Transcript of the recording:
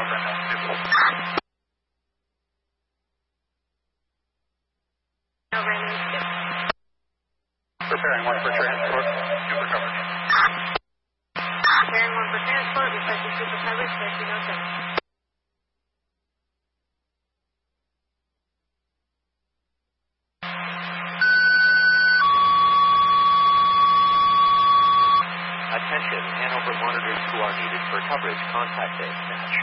Preparing one for transport. Super coverage. Preparing one for transport. Requesting super coverage. 1307. Attention, Hanover monitors who are needed for coverage, contact dispatch.